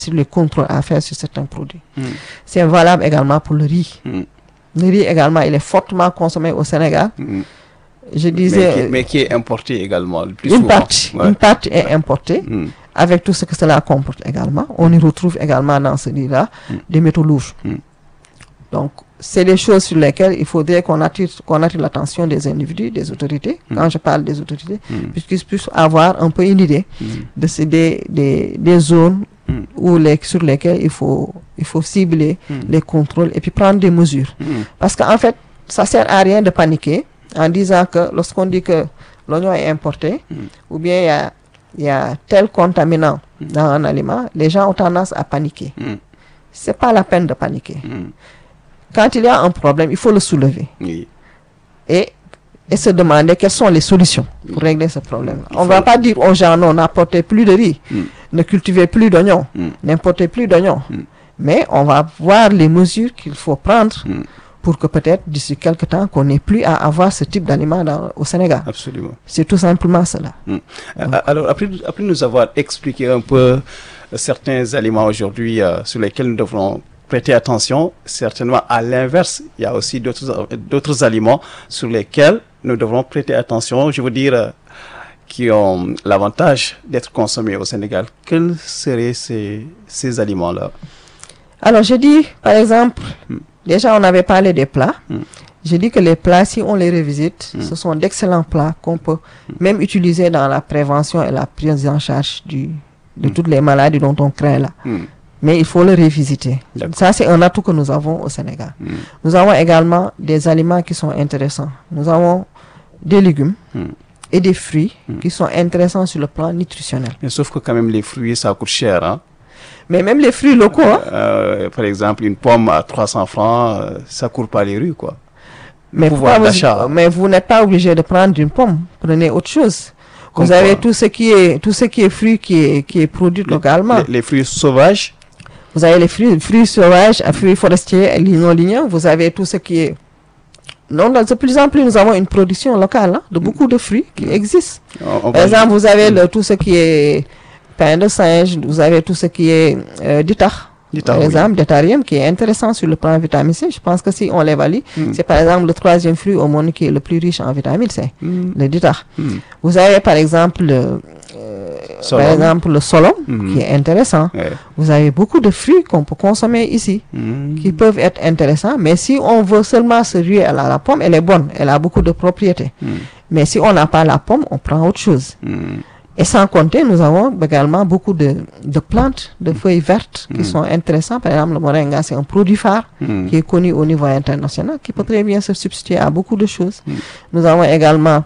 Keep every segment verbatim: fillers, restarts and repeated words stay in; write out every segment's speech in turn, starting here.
sur les contrôles à faire sur certains produits. Mm. C'est valable également pour le riz. Mm. Le riz également, il est fortement consommé au Sénégal. Mm. Je disais... Mais qui, mais qui est importé également, le plus une souvent. partie, Ouais. une partie est importée, Mm. avec tout ce que cela comporte également. On y retrouve également dans ce riz-là Mm. des métaux lourds. Mm. Donc, c'est des choses sur lesquelles il faudrait qu'on attire, qu'on attire l'attention des individus, des autorités. Mm. Quand je parle des autorités, Mm. puisqu'ils puissent avoir un peu une idée Mm. de ces des, des, des zones Mm. où les, sur lesquelles il faut, il faut cibler Mm. les contrôles et puis prendre des mesures. Mm. Parce qu'en fait, ça sert à rien de paniquer en disant que lorsqu'on dit que l'oignon est importé, Mm. ou bien il y a, il y a tel contaminant Mm. dans un aliment, les gens ont tendance à paniquer. Mm. C'est pas la peine de paniquer. Mm. Quand il y a un problème, il faut le soulever Oui. et, et se demander quelles sont les solutions pour régler ce problème. Il On ne faut- va pas dire aux gens non, n'apportez plus de riz, Mm. ne cultivez plus d'oignons, Mm. n'importez plus d'oignons. Mm. Mais on va voir les mesures qu'il faut prendre Mm. pour que peut-être d'ici quelque temps qu'on n'ait plus à avoir ce type d'aliment dans- au Sénégal. Absolument. C'est tout simplement cela. Mm. Euh, Alors, après, après nous avoir expliqué un peu euh, certains aliments aujourd'hui euh, sur lesquels nous devrons prêter attention, certainement à l'inverse, il y a aussi d'autres d'autres aliments sur lesquels nous devrons prêter attention, je veux dire, euh, qui ont l'avantage d'être consommés au Sénégal. Quels seraient ces, ces aliments-là? Alors, je dis, par exemple, Mm. déjà on avait parlé des plats. Mm. Je dis que les plats, si on les revisite, Mm. ce sont d'excellents plats qu'on peut même utiliser dans la prévention et la prise en charge du, de Mm. toutes les maladies dont on craint là. Mm. Mais il faut le revisiter. D'accord. Ça, c'est un atout que nous avons au Sénégal. Mm. Nous avons également des aliments qui sont intéressants. Nous avons des légumes Mm. et des fruits Mm. qui sont intéressants sur le plan nutritionnel. Mais sauf que quand même les fruits, ça coûte cher, hein? Mais même les fruits locaux, hein, Euh, par exemple, une pomme à trois cents francs, euh, ça court pas les rues, quoi. mais, pouvoir pourquoi d'achat. vous, mais vous n'êtes pas obligé de prendre une pomme. Prenez autre chose. Comme Vous avez quoi? tout ce qui est tout ce qui est fruit qui est qui est produit localement. Les, les fruits sauvages. Vous avez les fruits, fruits sauvages, fruits forestiers, non ligneux. Vous avez tout ce qui est... Non, de plus en plus, nous avons une production locale hein, de beaucoup de fruits qui existent. On, on Par va- exemple, vous avez le, tout ce qui est pain de singe, vous avez tout ce qui est euh, ditar. Ditar, Par oui. exemple, détarium, qui est intéressant sur le plan vitamine C. Je pense que si on l'évalue, Mm. c'est par exemple le troisième fruit au monde qui est le plus riche en vitamine C, Mm. le ditar. Mm. Vous avez par exemple le, euh, Solum. par exemple le solom, Mm. qui est intéressant. Ouais. Vous avez beaucoup de fruits qu'on peut consommer ici, Mm. qui peuvent être intéressants. Mais si on veut seulement se ruer à la, la pomme, elle est bonne, elle a beaucoup de propriétés. Mm. Mais si on n'a pas la pomme, on prend autre chose. Mm. Et sans compter, nous avons également beaucoup de, de plantes, de feuilles vertes qui Mm. sont intéressantes. Par exemple, le moringa, c'est un produit phare Mm. qui est connu au niveau international, qui peut très bien se substituer à beaucoup de choses. Mm. Nous avons également,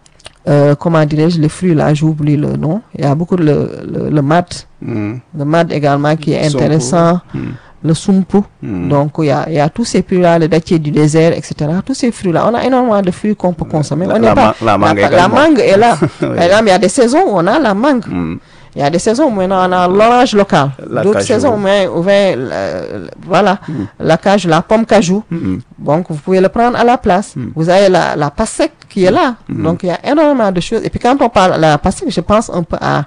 euh, comment dirais-je, les fruits, là, j'oublie le nom. Il y a beaucoup de le, le, le mad, Mm. le mad également qui est Sompo. intéressant, Mm. le sumpu. Mm. Donc, il y a, il y a tous ces fruits-là, le dattier du désert, et cetera. Tous ces fruits-là, on a énormément de fruits qu'on peut consommer. La- on n'est la pas, ma- la mangue la, la également. mangue est là. Oui. Par exemple, il y a des saisons où on a la mangue. Mm. Il y a des saisons où maintenant on a l'orange local. La D'autres cajou. saisons où on où on- euh, voilà, Mm. la cajou, la pomme cajou. Mm. Donc, vous pouvez le prendre à la place. Mm. Vous avez la, la pastèque qui est là. Mm. Donc, il y a énormément de choses. Et puis, quand on parle de la pastèque, je pense un peu à...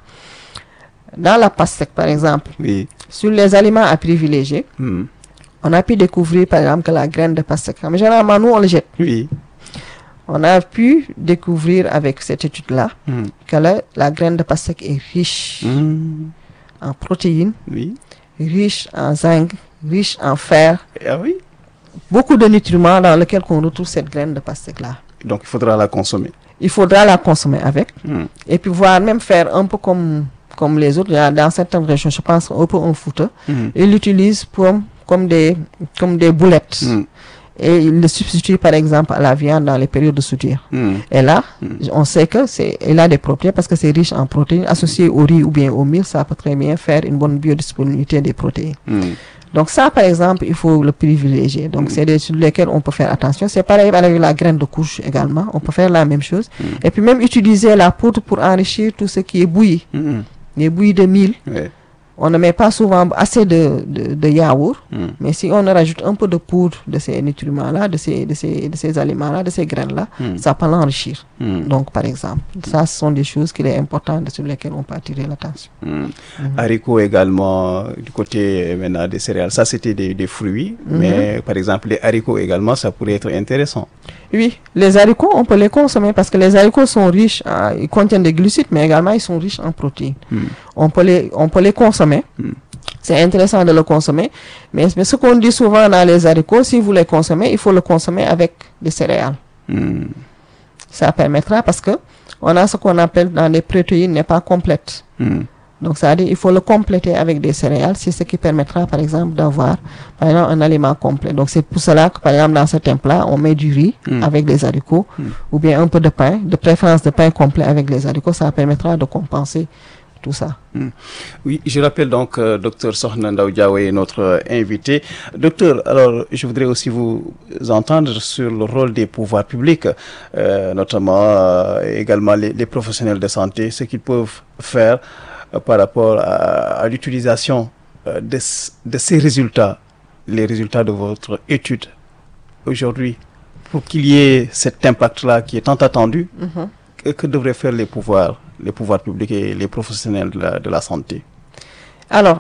Dans la pastèque, par exemple, Oui. sur les aliments à privilégier, Mm. on a pu découvrir, par exemple, que la graine de pastèque, mais généralement, nous, on le jette. Oui. On a pu découvrir avec cette étude-là Mm. que la, la graine de pastèque est riche Mm. en protéines, Oui. riche en zinc, riche en fer, Ah oui. beaucoup de nutriments dans lesquels on retrouve cette graine de pastèque-là. Donc il faudra la consommer. Il faudra la consommer avec, Mm. et puis voire même faire un peu comme, comme les autres. Dans dans certaines régions, je pense un peu un Fouta, Mm. ils l'utilisent pour, comme, des, comme des boulettes. Mm. Et ils le substituent par exemple à la viande dans les périodes de soudure. Mm. Et là, Mm. on sait que c'est, il a des propriétés parce que c'est riche en protéines. Associé au riz ou bien au mil, ça peut très bien faire une bonne biodisponibilité des protéines. Mm. Donc ça, par exemple, il faut le privilégier. Donc Mm. c'est des sur lesquels on peut faire attention. C'est pareil avec la graine de courge également. On peut faire la même chose. Mm. Et puis même utiliser la poudre pour enrichir tout ce qui est bouilli. Mm. Les bouillies de mil, Ouais. on ne met pas souvent assez de, de, de yaourt, Mm. mais si on rajoute un peu de poudre de ces nutriments-là, de ces, de ces, de ces aliments-là, de ces graines-là, Mm. ça peut l'enrichir. Mm. Donc, par exemple, ça, ce sont des choses qu'il est important sur lesquelles on peut attirer l'attention. Mm. Haricots également, du côté euh, maintenant des céréales, ça c'était des, des fruits, mais par exemple les haricots également, ça pourrait être intéressant. Oui, les haricots, on peut les consommer parce que les haricots sont riches, en- ils contiennent des glucides, mais également ils sont riches en protéines. Mm. On peut les, on peut les consommer. Mm. C'est intéressant de le consommer, mais, mais ce qu'on dit souvent dans les haricots, si vous les consommez, il faut le consommer avec des céréales. Mm. Ça permettra parce que on a ce qu'on appelle dans les protéines n'est pas complète. Mm. Donc, ça veut dire il faut le compléter avec des céréales. C'est ce qui permettra, par exemple, d'avoir, par exemple, un aliment complet. Donc, c'est pour cela que, par exemple, dans certains plats, on met du riz Mm. avec des haricots Mm. ou bien un peu de pain, de préférence de pain complet avec les haricots. Ça permettra de compenser tout ça. Oui, je rappelle donc euh, docteur Sokhna Ndao Diawé, notre euh, invité. Docteur, alors je voudrais aussi vous entendre sur le rôle des pouvoirs publics, euh, notamment euh, également les, les professionnels de santé, ce qu'ils peuvent faire euh, par rapport à, à l'utilisation euh, de, c- de ces résultats, les résultats de votre étude aujourd'hui, pour qu'il y ait cet impact-là qui est tant attendu. Que, que devraient faire les pouvoirs, les pouvoirs publics et les professionnels de la, de la santé? Alors,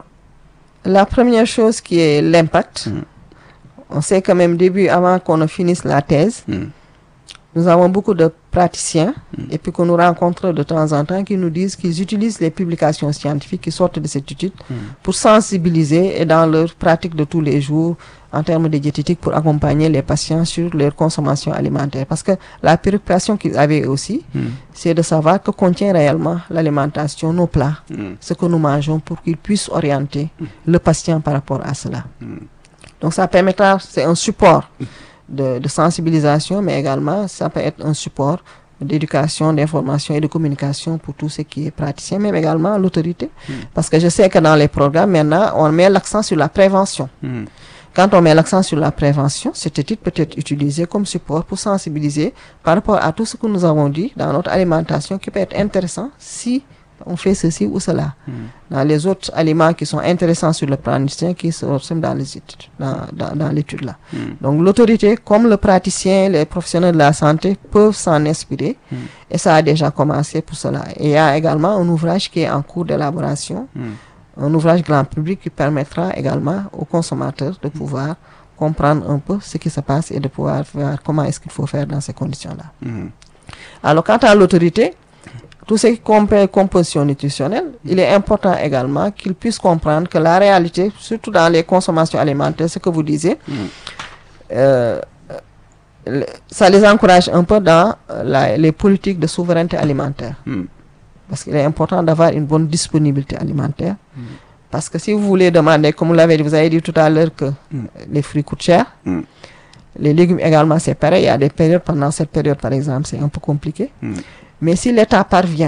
la première chose qui est l'impact, Mm. on sait quand même début, avant qu'on ne finisse la thèse, Mm. nous avons beaucoup de praticiens et puis que nous rencontrons de temps en temps qui nous disent qu'ils utilisent les publications scientifiques qui sortent de cette étude pour sensibiliser et dans leur pratique de tous les jours en termes de diététique pour accompagner les patients sur leur consommation alimentaire. Parce que la préoccupation qu'ils avaient aussi, Mm. c'est de savoir que contient réellement l'alimentation, nos plats, Mm. ce que nous mangeons pour qu'ils puissent orienter le patient par rapport à cela. Mm. Donc ça permettra, c'est un support de, de sensibilisation, mais également ça peut être un support d'éducation, d'information et de communication pour tout ce qui est praticien, mais également l'autorité. Parce que je sais que dans les programmes, maintenant, on met l'accent sur la prévention. Mm. Quand on met l'accent sur la prévention, cette étude peut être utilisée comme support pour sensibiliser par rapport à tout ce que nous avons dit dans notre alimentation qui peut être intéressant si on fait ceci ou cela. Mm. Dans les autres aliments qui sont intéressants sur le plan nutrition qui se ressemblent dans les études, dans, dans, dans l'étude là. Mm. Donc l'autorité, comme le praticien, les professionnels de la santé peuvent s'en inspirer Mm. et ça a déjà commencé pour cela. Et il y a également un ouvrage qui est en cours d'élaboration, Mm. un ouvrage grand public qui permettra également aux consommateurs de pouvoir comprendre un peu ce qui se passe et de pouvoir voir comment est-ce qu'il faut faire dans ces conditions-là. Mm. Alors quant à l'autorité, tout ce qui compare composition nutritionnelle, il est important également qu'ils puissent comprendre que la réalité, surtout dans les consommations alimentaires, ce que vous disiez, Mm. euh, le- ça les encourage un peu dans euh, la- les politiques de souveraineté alimentaire. Mm. Parce qu'il est important d'avoir une bonne disponibilité alimentaire. Parce que si vous voulez demander, comme vous l'avez dit, vous avez dit tout à l'heure que Mm. les fruits coûtent cher, Mm. les légumes également c'est pareil. Il y a des périodes, pendant cette période par exemple, c'est un peu compliqué. Mm. Mais si l'État parvient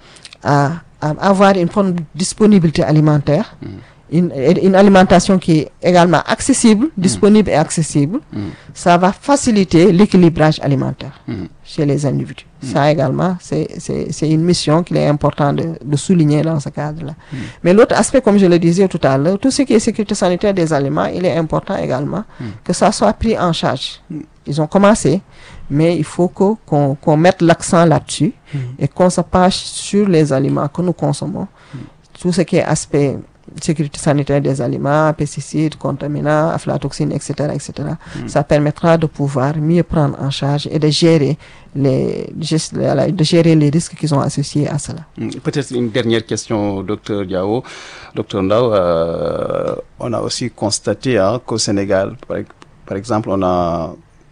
à, à avoir une bonne disponibilité alimentaire, une, une alimentation qui est également accessible, disponible et accessible, Mm. ça va faciliter l'équilibrage alimentaire Mm. chez les individus. Ça également, c'est c'est- c'est une mission qu'il est important de, de souligner dans ce cadre-là. Mais l'autre aspect, comme je le disais tout à l'heure, tout ce qui est sécurité sanitaire des aliments, il est important également que ça soit pris en charge. Ils ont commencé, mais il faut que- qu'on qu'on mette l'accent là-dessus et qu'on se penche sur les aliments que nous consommons. Tout ce qui est aspect sécurité sanitaire des aliments, pesticides, contaminants, aflatoxines, et cetera, et cetera. Ça permettra de pouvoir mieux prendre en charge et de gérer les, gest- la- de gérer les risques qui sont associés à cela. Mm. Peut-être une dernière question, docteur Diao. Docteur Ndao, euh, on a aussi constaté hein, qu'au Sénégal, par, par exemple, on a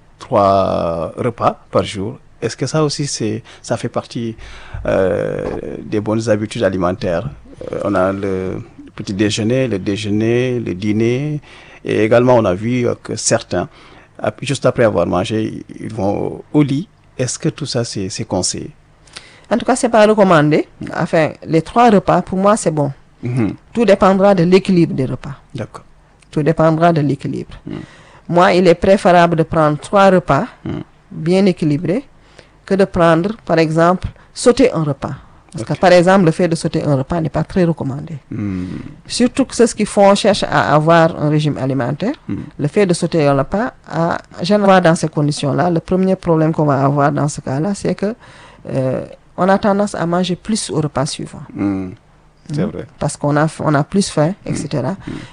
trois repas par jour. Est-ce que ça aussi, c'est, ça fait partie euh, des bonnes habitudes alimentaires? Euh, On a le petit déjeuner, le déjeuner, le dîner, et également on a vu euh, que certains, ap- juste après avoir mangé, ils vont au lit. Est-ce que tout ça, c'est, c'est conseillé? En tout cas, c'est pas recommandé. Enfin, les trois repas, pour moi, c'est bon. Mhm. Tout dépendra de l'équilibre des repas. D'accord. Tout dépendra de l'équilibre. Moi, il est préférable de prendre trois repas Mm. bien équilibrés que de prendre, par exemple, sauter un repas. Parce Ok. que, par exemple, le fait de sauter un repas n'est pas très recommandé. Hmm. Surtout que ceux qui font cherchent à avoir un régime alimentaire. Hmm. Le fait de sauter un repas, à, généralement dans ces conditions-là, le premier problème qu'on va avoir dans ce cas-là, c'est que euh, on a tendance à manger plus au repas suivant. Hmm. C'est Mm. vrai. Parce qu'on a, on a plus faim, et cetera.